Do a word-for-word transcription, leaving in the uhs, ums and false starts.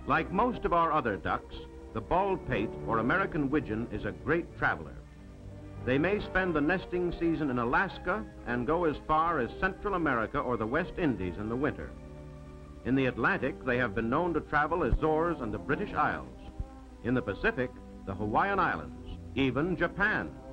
Like most of our other ducks, the bald pate or American widgeon is a great traveler. They may spend the nesting season in Alaska and go as far as Central America or the West Indies in the winter. In the Atlantic, they have been known to travel Azores and the British Isles. In the Pacific, the Hawaiian Islands, even Japan.